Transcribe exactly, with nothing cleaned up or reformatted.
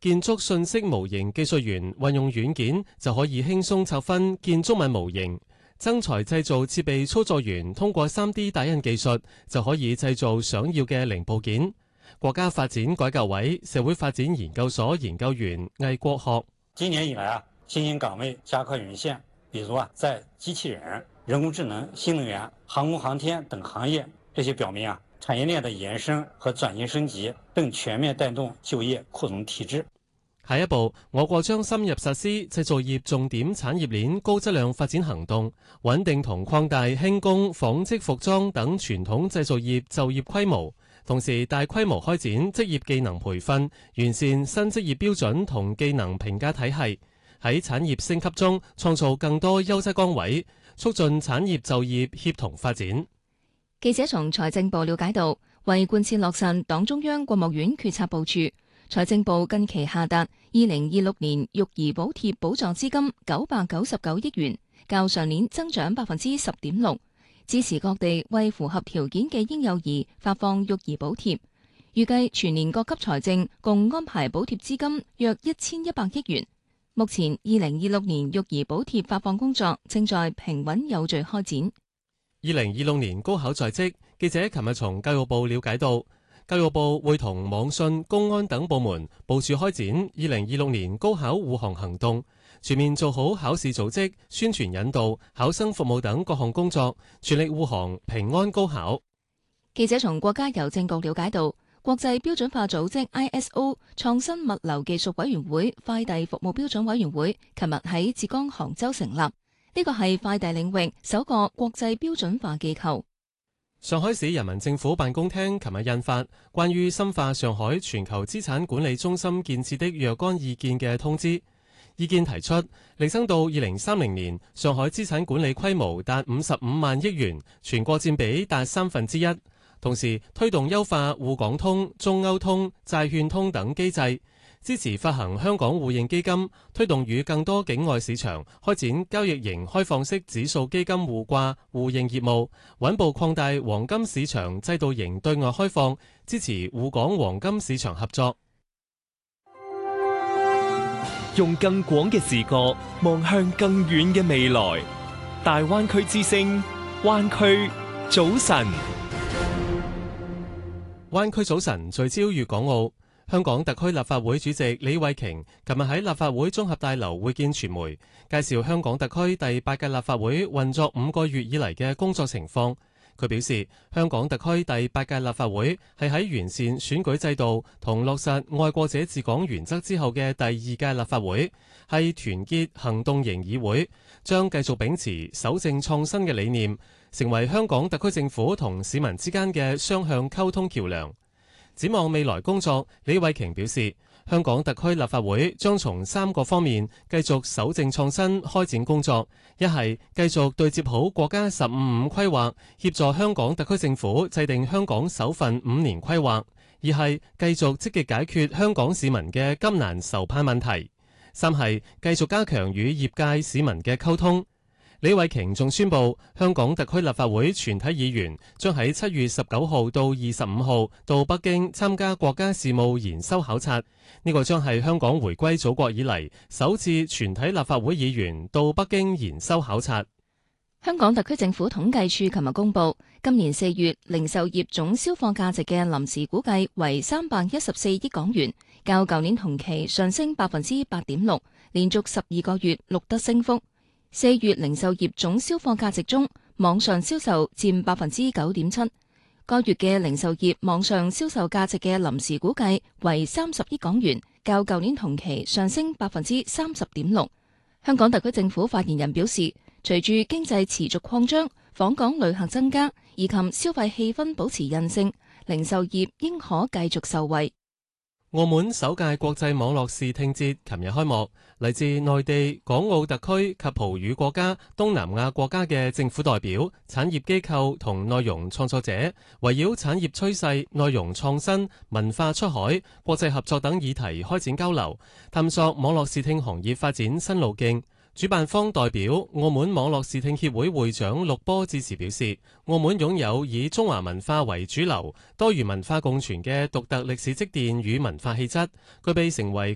建築信息模型技術員運用軟件就可以輕鬆拆分建築物模型。增材製造設備操作員通過 三 D 打印技術就可以製造想要嘅零部件。國家發展改革委社會發展研究所研究員魏國學： 今年以來啊，新興崗位加快湧現，比如啊，在機器人、人工智能、新能源、航空航天等行業，這些表明啊，產業鏈的延伸和轉型升級更全面帶動就業擴容提質。 下一步，我國將深入實施製造業重點產業鏈高質量發展行動，穩定同擴大輕工、紡織服裝等傳統製造業就業規模，同時大規模開展職業技能培訓，完善新職業標準同技能評價體系，喺產業升級中創造更多優質崗位，促進產業就業協同發展。 記者從財政部了解到，為貫徹落實黨中央國務院決策部署，財政部近期下達二零二六年育兒補貼補助資金九百九十九億元，較上年增長百分之十點六，支持各地為符合條件嘅嬰幼兒發放育兒補貼。預計全年各級財政共安排補貼資金約一千一百億元。目前二零二六年育兒補貼發放工作正在平穩有序開展。 二零二六年高考在即，記者琴日從教育部了解到，教育部會同網信、公安等部門部署開展二零二六年高考護航行動，全面做好考試組織、宣傳引導、考生服務等各項工作，全力護航平安高考。 記者從國家郵政局了解到，國際標準化組織 I S O 創新物流技術委員會快遞服務標準委員會琴日喺浙江杭州成立，呢個係快遞領域首個國際標準化機構。 上海市人民政府辦公廳琴日印發關於深化上海全球資產管理中心建設的若干意見嘅通知。意見提出，力爭到二零三零年，上海資產管理規模達五十五萬億元，全國佔比達三分之一。同時推動優化滬港通、中歐通、債券通等機制，支持發行香港互認基金，推動與更多境外市場開展交易型開放式指數基金互掛互認業務，穩步擴大黃金市場制度型對外開放，支持滬港黃金市場合作。 用更廣嘅視角望向更遠嘅未來，大灣區之聲，灣區早晨。 灣區早晨聚焦粵港澳。香港特區立法會主席李慧瓊琴日喺立法會綜合大樓會見傳媒，介紹香港特區第八屆立法會運作五個月以嚟嘅工作情況。佢表示，香港特區第八屆立法會係喺完善選舉制度同落實愛國者治港原則之後嘅第二屆立法會，係團結行動型議會，將繼續秉持守正創新嘅理念，成為香港特區政府同市民之間嘅雙向溝通橋梁。展望未來工作，李慧瓊表示，香港特區立法會將從三個方面繼續守正創新開展工作。一係繼續對接好國家十五五規劃，協助香港特區政府制定香港首份五年規劃；二係繼續積極解決香港市民嘅急難愁盼問題；三係繼續加強與業界市民嘅溝通。李慧瓊仲宣布，香港特區立法會全體議員將喺七月十九號到二十五號到北京參加國家事務研修考察。呢個將係香港回歸祖國以嚟首次全體立法會議員到北京研修考察。 香港特區政府統計處琴日公布，今年四月零售業總銷貨價值嘅臨時估計為三百一十四億港元，較舊年同期上升百分之八點六，連續十二個月錄得升幅。四月零售業總銷貨價值中，網上銷售佔百分之九點七。個月嘅零售業網上銷售價值嘅臨時估計為三十億港元，較舊年同期上升百分之三十點六。香港特區政府發言人表示，隨住經濟持續擴張、訪港旅客增加，以及消費氣氛保持韌性，零售業應可繼續受惠。 澳門首屆國際網絡視聽節琴日開幕，嚟自內地、港澳特區及葡語國家、東南亞國家嘅政府代表、產業機構同內容創作者，圍繞產業趨勢、內容創新、文化出海、國際合作等議題開展交流，探索網絡視聽行業發展新路徑。主辦方代表澳門網絡視聽協會會長陸波致辭表示，澳門擁有以中華文化為主流、多元文化共存嘅獨特歷史積澱與文化氣質，具備成為